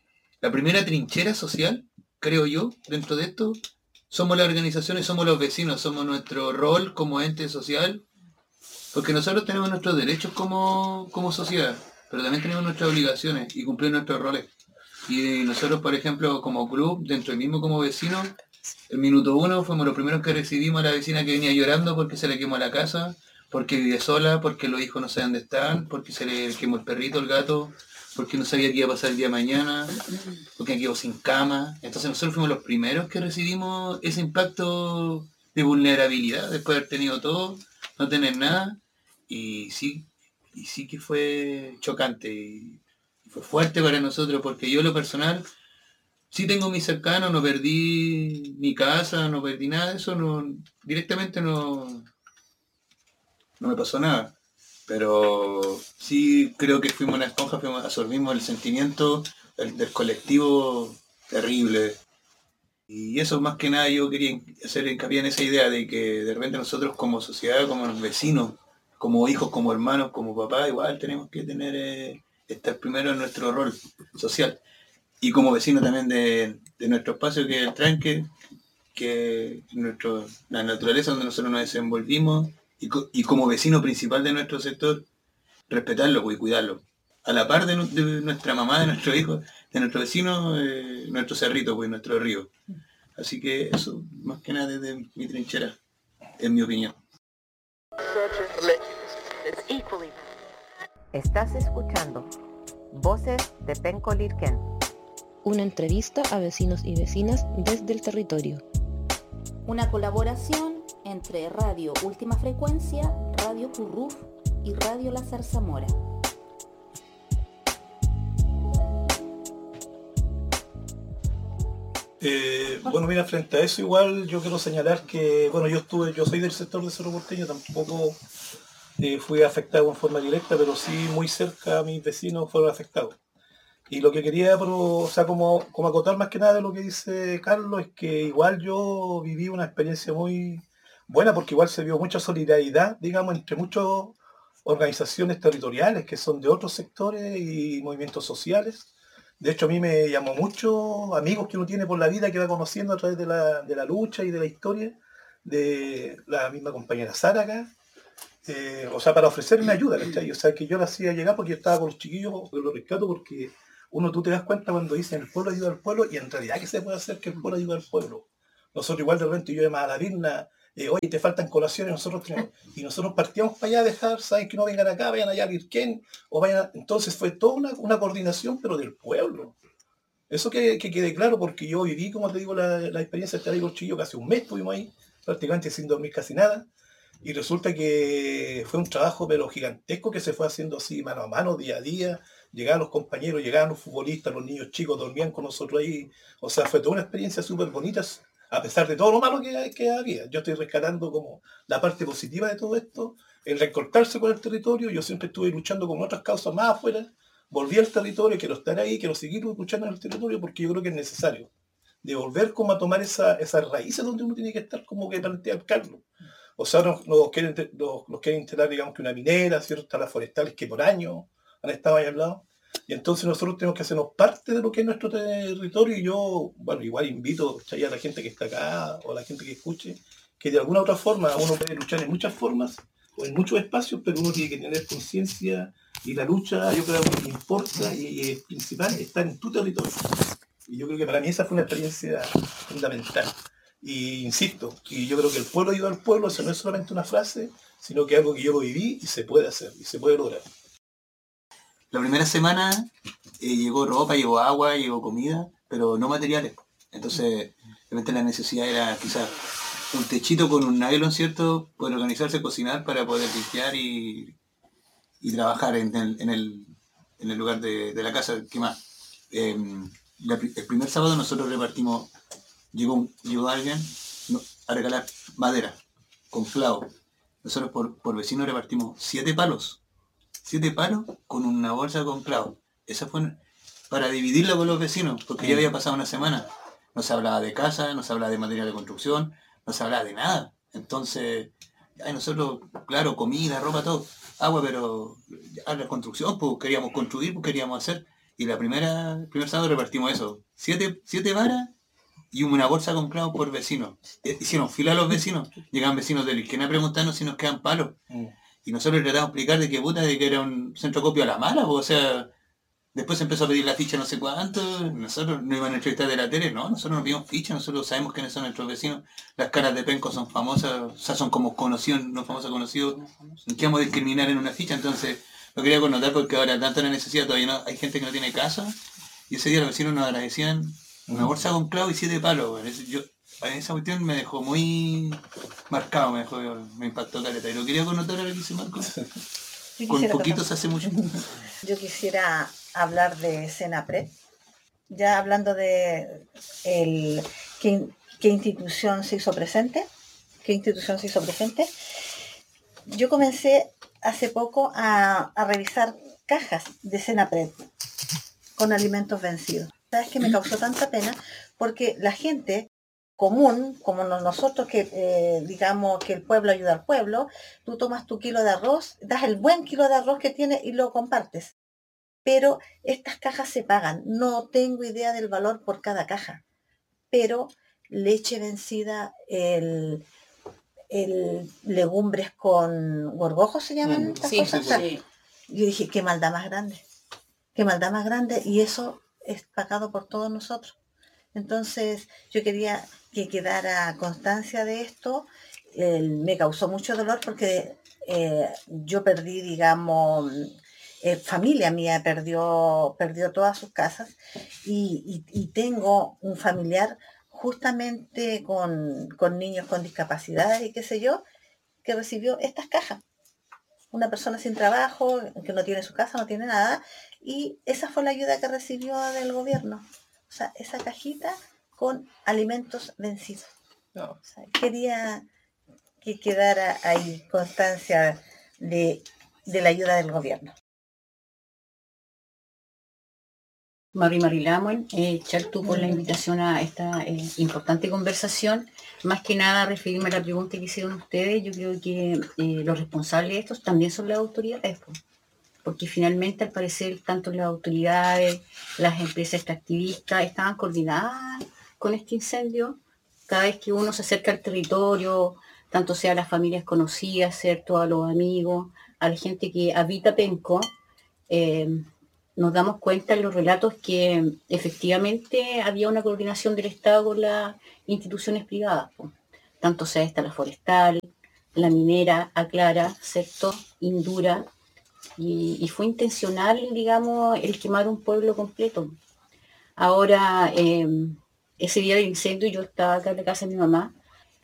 S10: trinchera social, creo yo, dentro de esto, somos las organizaciones, somos los vecinos, somos nuestro rol como ente social, porque nosotros tenemos nuestros derechos como sociedad, pero también tenemos nuestras obligaciones y cumplir nuestros roles. Y nosotros, por ejemplo, como club, dentro del mismo como vecinos, el minuto 1 fuimos los primeros que recibimos a la vecina que venía llorando porque se le quemó la casa, porque vive sola, porque los hijos no saben dónde están, porque se le quemó el perrito, el gato, porque no sabía qué iba a pasar el día de mañana, porque quedó sin cama. Entonces nosotros fuimos los primeros que recibimos ese impacto de vulnerabilidad, después de haber tenido todo, no tener nada, y sí que fue chocante, y fue fuerte para nosotros, porque yo en lo personal sí tengo mis cercanos, no perdí mi casa, no perdí nada de eso, directamente no me pasó nada. Pero sí creo que fuimos una esponja, absorbimos el sentimiento del colectivo terrible. Y eso más que nada yo quería hacer hincapié en esa idea de que de repente nosotros como sociedad, como vecinos, como hijos, como hermanos, como papás, igual tenemos que estar primero en nuestro rol social. Y como vecino también de nuestro espacio, que es el tranque, que la naturaleza donde nosotros nos desenvolvimos, y como vecino principal de nuestro sector, respetarlo y cuidarlo. A la par de nuestra mamá, de nuestro hijo, de nuestro vecino, nuestro cerrito, pues nuestro río. Así que eso, más que nada desde mi trinchera, en mi opinión.
S1: Estás escuchando Voces de Penco Lirquén.
S7: Una entrevista a vecinos y vecinas desde el territorio.
S2: Una colaboración entre Radio Última Frecuencia, Radio Curruf y Radio La Zarzamora.
S13: Bueno, mira, frente a eso igual yo quiero señalar que, bueno, yo soy del sector de Cerro Porteño, tampoco fui afectado en forma directa, pero sí muy cerca a mis vecinos fueron afectados. Y lo que quería, como acotar más que nada de lo que dice Carlos, es que igual yo viví una experiencia muy buena, porque igual se vio mucha solidaridad, digamos, entre muchas organizaciones territoriales que son de otros sectores y movimientos sociales. De hecho, a mí me llamó mucho amigos que uno tiene por la vida, que va conociendo a través de la lucha y de la historia de la misma compañera Sara acá. Para ofrecerme ayuda, ¿cachai? O sea, que yo la hacía llegar porque yo estaba con los chiquillos, los rescato porque tú te das cuenta cuando dicen el pueblo ayuda al pueblo, y en realidad que se puede hacer que el pueblo ayuda al pueblo. Nosotros igual de repente yo llamaba a la Virna, oye, te faltan colaciones, y nosotros partíamos para allá a dejar, saben que no vengan acá, vayan allá a Lirquén, o vayan entonces fue toda una coordinación, pero del pueblo. Eso que quede claro, porque yo viví, como te digo, la experiencia de estar ahí con Chillo, casi un mes estuvimos ahí, prácticamente sin dormir casi nada, y resulta que fue un trabajo pero gigantesco que se fue haciendo así mano a mano, día a día. Llegaban los compañeros, llegaban los futbolistas, los niños chicos dormían con nosotros ahí. O sea, fue toda una experiencia súper bonita, a pesar de todo lo malo que había. Yo estoy rescatando como la parte positiva de todo esto, el recortarse con el territorio. Yo siempre estuve luchando con otras causas más afuera. Volví al territorio, quiero estar ahí, quiero seguir luchando en el territorio porque yo creo que es necesario. De volver como a tomar esas raíces donde uno tiene que estar como que plantear Carlos. O sea, nos quieren instalar, digamos, que una minera, ciertas las forestales que por años han estado ahí al lado. Y entonces nosotros tenemos que hacernos parte de lo que es nuestro territorio. Y yo, bueno, igual invito a la gente que está acá o a la gente que escuche, que de alguna otra forma uno puede luchar en muchas formas o en muchos espacios, pero uno tiene que tener conciencia y la lucha, yo creo que importa y es principal estar en tu territorio. Y yo creo que para mí esa fue una experiencia fundamental. Y insisto, y yo creo que el pueblo ayuda al pueblo, eso no es solamente una frase, sino que es algo que yo lo viví y se puede hacer, y se puede lograr.
S10: La primera semana llegó ropa, llegó agua, llegó comida, pero no materiales. Entonces, realmente la necesidad era quizás un techito con un nylon, ¿cierto? Poder organizarse, cocinar para poder limpiar y trabajar en el lugar de la casa. ¿Qué más? El primer sábado nosotros repartimos, llegó alguien a regalar madera con clavo. Nosotros por vecinos repartimos 7 palos. 7 palos con una bolsa con clavos. Esa fue para dividirla con los vecinos, porque ya había pasado una semana. No se hablaba de casa, no se hablaba de material de construcción, no se hablaba de nada. Entonces, nosotros, claro, comida, ropa, todo, agua, pero a la construcción, pues queríamos construir, pues queríamos hacer. Y el primer sábado repartimos eso. 7 varas y una bolsa con clavos por vecino. Hicieron fila a los vecinos. Llegaban vecinos de Lirquén a preguntarnos si nos quedan palos. Y nosotros tratamos de explicar de que era un centro copio a la mala, pues, o sea, después se empezó a pedir la ficha no sé cuánto, nosotros no iban a entrevistar de la tele, no, nosotros no pedimos ficha, nosotros sabemos quiénes son nuestros vecinos, las caras de Penco son famosas, o sea, son como conocidos, no famosos conocidos, ¿qué vamos a discriminar en una ficha? Entonces, lo quería connotar porque ahora tanta la necesidad, todavía no, hay gente que no tiene casa, y ese día los vecinos nos agradecían una bolsa con clavo y 7 palos, esa cuestión me dejó muy marcado, me impactó caleta. Y lo quería connotar a lo que dice Marco. Con poquito se hace mucho.
S9: Yo quisiera hablar de Senapred, ya hablando de qué institución se hizo presente. Yo comencé hace poco a revisar cajas de Senapred con alimentos vencidos. ¿Sabes qué? Me causó tanta pena porque la gente común, como nosotros que digamos que el pueblo ayuda al pueblo, tú tomas tu kilo de arroz, das el buen kilo de arroz que tienes y lo compartes. Pero estas cajas se pagan. No tengo idea del valor por cada caja. Pero leche vencida, el legumbres con gorgojos se llaman estas cosas. Sí. Yo dije, qué maldad más grande, y eso es pagado por todos nosotros. Entonces yo quería que quedara constancia de esto. Me causó mucho dolor porque yo perdí, digamos, familia mía perdió todas sus casas y tengo un familiar justamente con niños con discapacidades y qué sé yo, que recibió estas cajas. Una persona sin trabajo, que no tiene su casa, no tiene nada, y esa fue la ayuda que recibió del gobierno. O sea, esa cajita con alimentos vencidos. No. O sea, quería que quedara ahí constancia de la ayuda del gobierno.
S14: Marilamuen, Chartu, por la invitación a esta importante conversación. Más que nada, referirme a la pregunta que hicieron ustedes, yo creo que los responsables de estos también son las autoridades, porque finalmente, al parecer, tanto las autoridades, las empresas extractivistas estaban coordinadas con este incendio. Cada vez que uno se acerca al territorio, tanto sea a las familias conocidas, ¿cierto?, a los amigos, a la gente que habita Penco, nos damos cuenta en los relatos que efectivamente había una coordinación del Estado con las instituciones privadas, po. Tanto sea esta la forestal, la minera, Aclara, ¿cierto? Indura, y fue intencional, digamos, el quemar un pueblo completo. Ahora, ese día del incendio yo estaba acá en la casa de mi mamá,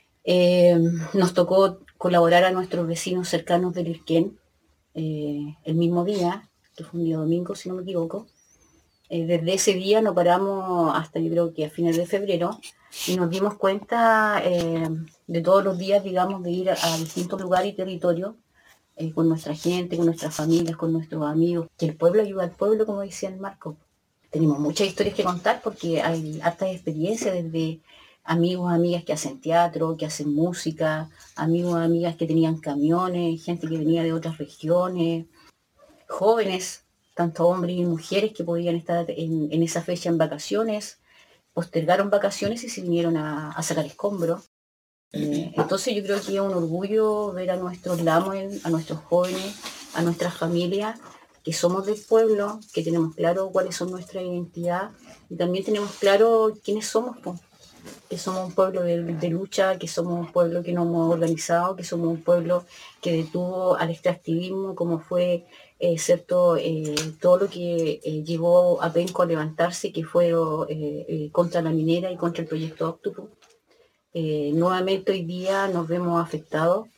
S14: nos tocó colaborar a nuestros vecinos cercanos de Lirquén, el mismo día, que fue un día domingo, si no me equivoco. Desde ese día no paramos hasta yo creo que a fines de febrero y nos dimos cuenta de todos los días, digamos, de ir a distintos lugares y territorios con nuestra gente, con nuestras familias, con nuestros amigos, que el pueblo ayuda al pueblo, como decía el Marco. Tenemos muchas historias que contar porque hay hartas experiencias desde amigos, amigas que hacen teatro, que hacen música, amigos, amigas que tenían camiones, gente que venía de otras regiones, jóvenes, tanto hombres y mujeres que podían estar en esa fecha en vacaciones, postergaron vacaciones y se vinieron a sacar escombros. Entonces yo creo que es un orgullo ver a nuestros lamuel, a nuestros jóvenes, a nuestras familias, que somos del pueblo, que tenemos claro cuáles son nuestra identidad y también tenemos claro quiénes somos, pues. Que somos un pueblo de lucha, que somos un pueblo que nos hemos organizado, que somos un pueblo que detuvo al extractivismo, como fue cierto todo lo que llevó a Penco a levantarse, que fue contra la minera y contra el proyecto Octopus. Nuevamente hoy día nos vemos afectados.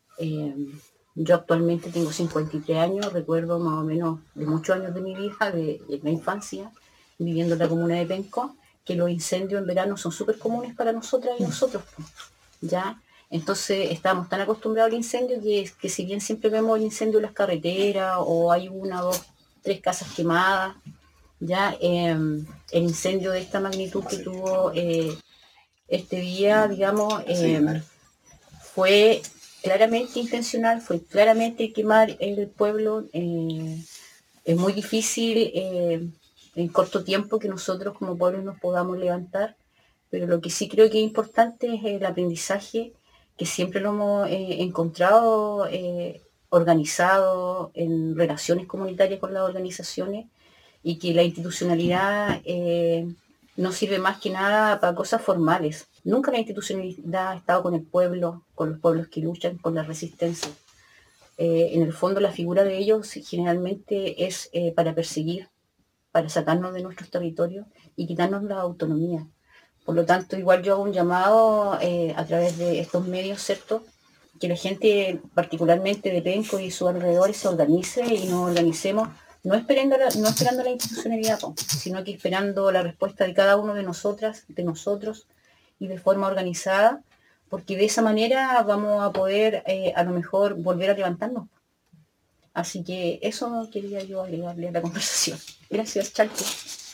S14: Yo actualmente tengo 53 años, recuerdo más o menos de muchos años de mi vida, de la infancia, viviendo en la comuna de Penco, que los incendios en verano son súper comunes para nosotras y nosotros, ¿ya? Entonces estamos tan acostumbrados al incendio que si bien siempre vemos el incendio en las carreteras o hay 1, 2, 3 casas quemadas, ya el incendio de esta magnitud que tuvo este día, digamos, fue claramente intencional, fue claramente quemar el pueblo. Es muy difícil en corto tiempo que nosotros como pueblo nos podamos levantar, pero lo que sí creo que es importante es el aprendizaje, que siempre lo hemos encontrado organizado en relaciones comunitarias con las organizaciones y que la institucionalidad no sirve más que nada para cosas formales. Nunca la institucionalidad ha estado con el pueblo, con los pueblos que luchan, con la resistencia. En el fondo la figura de ellos generalmente es para perseguir, para sacarnos de nuestros territorios y quitarnos la autonomía. Por lo tanto, igual yo hago un llamado a través de estos medios, ¿cierto? Que la gente, particularmente de Penco y sus alrededores, se organice y nos organicemos, no esperando la institucionalidad, sino que esperando la respuesta de cada uno de nosotras, de nosotros, y de forma organizada, porque de esa manera vamos a poder a lo mejor volver a levantarnos. Así que eso quería yo agregarle a la conversación. Gracias, Chalco.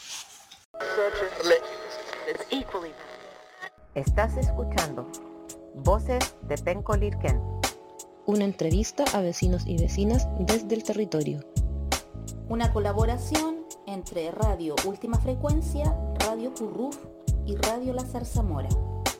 S1: Estás escuchando Voces de Penco Lirquén.
S7: Una entrevista a vecinos y vecinas desde el territorio.
S2: Una colaboración entre Radio Última Frecuencia, Radio Curruf y Radio La Zarzamora.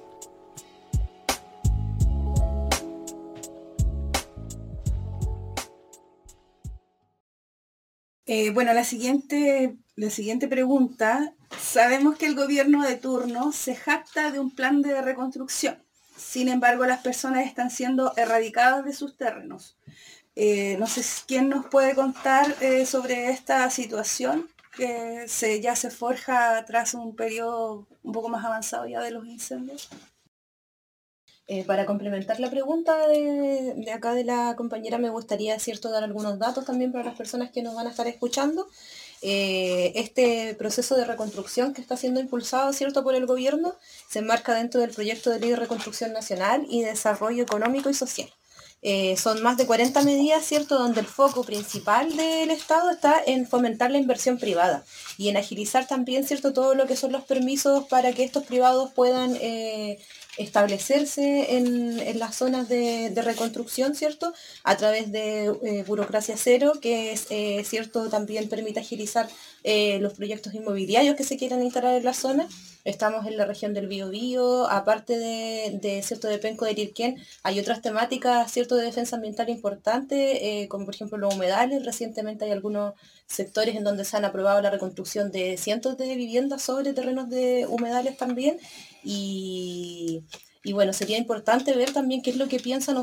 S4: Bueno, la siguiente pregunta. Sabemos que el gobierno de turno se jacta de un plan de reconstrucción. Sin embargo, las personas están siendo erradicadas de sus terrenos. No sé quién nos puede contar sobre esta situación que ya se forja tras un periodo un poco más avanzado ya de los incendios.
S11: Para complementar la pregunta de acá de la compañera, me gustaría, cierto, dar algunos datos también para las personas que nos van a estar escuchando. Este proceso de reconstrucción que está siendo impulsado, cierto, por el gobierno, se enmarca dentro del proyecto de Ley de Reconstrucción Nacional y Desarrollo Económico y Social. Son más de 40 medidas, cierto, donde el foco principal del Estado está en fomentar la inversión privada y en agilizar también, cierto, todo lo que son los permisos para que estos privados puedan establecerse en las zonas de reconstrucción, ¿cierto? A través de burocracia cero, que es, ¿cierto? También permite agilizar los proyectos inmobiliarios que se quieran instalar en la zona. Estamos en la región del Biobío, aparte ¿cierto? De Penco de Lirquén, hay otras temáticas, ¿cierto? De defensa ambiental importantes, como por ejemplo los humedales. Recientemente hay algunos sectores en donde se han aprobado la reconstrucción de cientos de viviendas sobre terrenos de humedales también. Y bueno, sería importante ver también qué es lo que piensan